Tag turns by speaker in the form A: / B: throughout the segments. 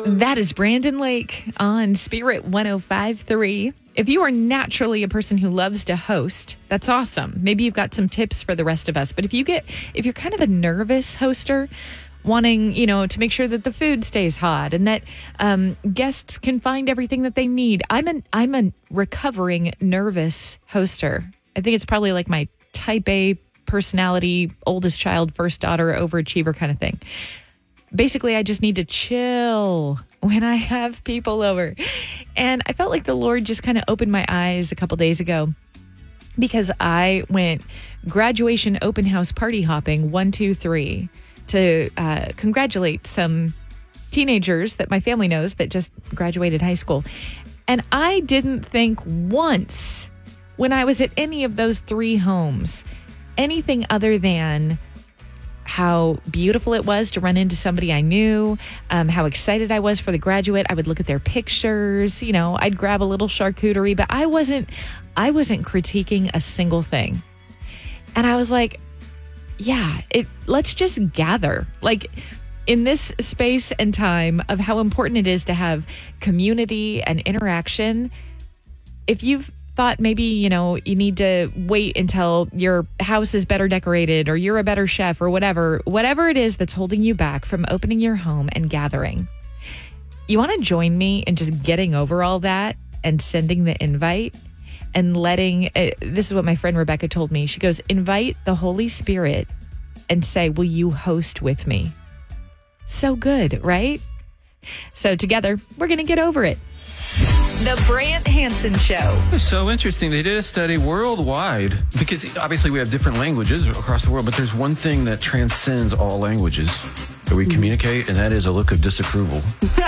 A: That is Brandon Lake on Spirit 105.3. If you are naturally a person who loves to host, that's awesome. Maybe you've got some tips for the rest of us. But if you're kind of a nervous hoster, wanting, to make sure that the food stays hot and that guests can find everything that they need. I'm a recovering nervous hoster. I think it's probably like my type A personality, oldest child, first daughter, overachiever kind of thing. Basically, I just need to chill when I have people over. And I felt like the Lord just kind of opened my eyes a couple days ago because I went graduation open house party hopping 1, 2, 3 to congratulate some teenagers that my family knows that just graduated high school. And I didn't think once when I was at any of those 3 homes anything other than how beautiful it was to run into somebody I knew, how excited I was for the graduate. I would look at their pictures, I'd grab a little charcuterie, but I wasn't critiquing a single thing. And I was like, let's just gather. Like in this space and time of how important it is to have community and interaction. If you've thought maybe, you need to wait until your house is better decorated or you're a better chef or whatever it is that's holding you back from opening your home and gathering. You want to join me in just getting over all that and sending the invite and this is what my friend Rebecca told me. She goes, invite the Holy Spirit and say, will you host with me? So good, right? So together, we're going to get over it. The Brant Hansen Show.
B: It's so interesting. They did a study worldwide because obviously we have different languages across the world, but there's one thing that transcends all languages that we communicate, and that is a look of disapproval.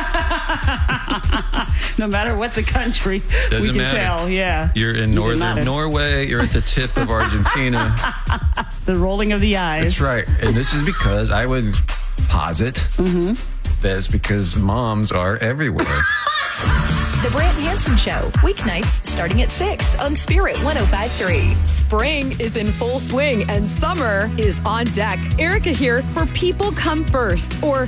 C: No matter what the country, we can tell, yeah.
B: You're in northern Norway, you're at the tip of Argentina.
C: The rolling of the eyes.
B: That's right. And this is because I would posit that it's because moms are everywhere.
A: The Brant Hansen Show, weeknights starting at 6 on Spirit 105.3.
D: Spring is in full swing and summer is on deck. Erica here for People Come First, or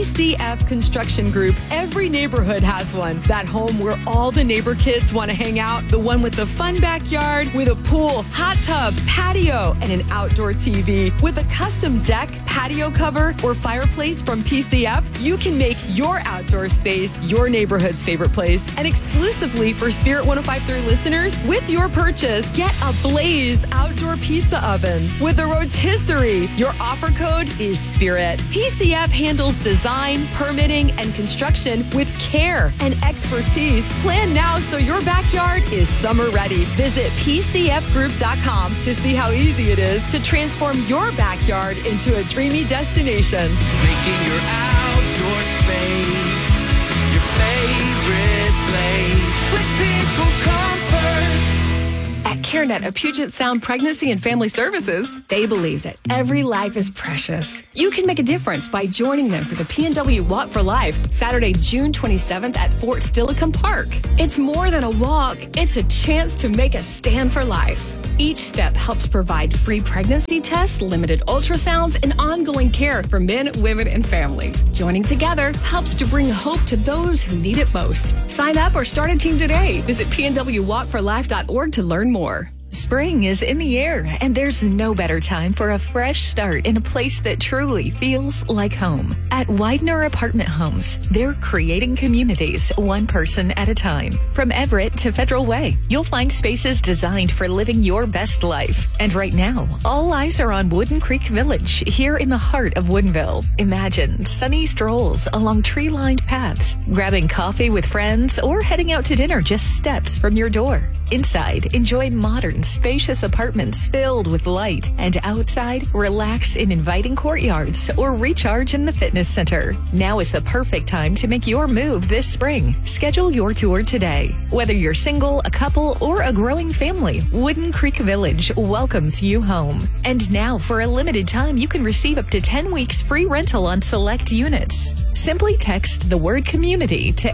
D: PCF Construction Group. Every neighborhood has one. That home where all the neighbor kids want to hang out. The one with the fun backyard with a pool, hot tub, patio, and an outdoor TV. With a custom deck, patio cover, or fireplace from PCF, you can make your outdoor space your neighborhood's favorite place. And exclusively for Spirit 105.3 listeners, with your purchase, get a Blaze outdoor pizza oven with a rotisserie. Your offer code is SPIRIT. PCF handles design, permitting, and construction with care and expertise. Plan now so your backyard is summer ready. Visit PCFgroup.com to see how easy it is to transform your backyard into a dreamy destination.
E: Making your outdoor space your favorite place. When people come first.
F: At CareNet of Puget Sound Pregnancy and Family Services, they believe that every life is precious. You can make a difference by joining them for the PNW Walk for Life, Saturday, June 27th at Fort Steilacoom Park. It's more than a walk, it's a chance to make a stand for life. Each step helps provide free pregnancy tests, limited ultrasounds, and ongoing care for men, women, and families. Joining together helps to bring hope to those who need it most. Sign up or start a team today. Visit pnwwalkforlife.org to learn more.
A: Spring is in the air, and there's no better time for a fresh start in a place that truly feels like home. At Widener Apartment Homes, they're creating communities one person at a time. From Everett to Federal Way, you'll find spaces designed for living your best life. And right now, all eyes are on Wooden Creek Village, here in the heart of Woodinville. Imagine sunny strolls along tree-lined paths, grabbing coffee with friends, or heading out to dinner just steps from your door. Inside, enjoy modern, spacious apartments filled with light, and outside, relax in inviting courtyards or recharge in the fitness center. Now is the perfect time to make your move this spring. Schedule your tour today. Whether you're single, a couple, or a growing family, Wooden Creek Village welcomes you home. And now, for a limited time, you can receive up to 10 weeks free rental on select units. Simply text the word community to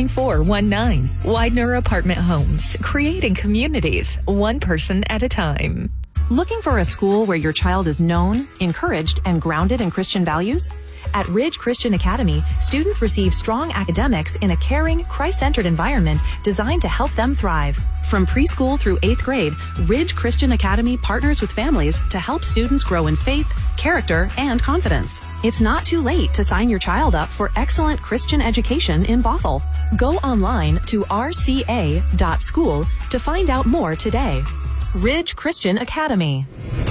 A: 89419. Widener Apartment Homes, creating communities one person at a time.
G: Looking for a school where your child is known, encouraged, and grounded in Christian values? At Ridge Christian Academy, students receive strong academics in a caring, Christ-centered environment designed to help them thrive. From preschool through 8th grade, Ridge Christian Academy partners with families to help students grow in faith, character, and confidence. It's not too late to sign your child up for excellent Christian education in Bothell. Go online to rca.school to find out more today. Ridge Christian Academy.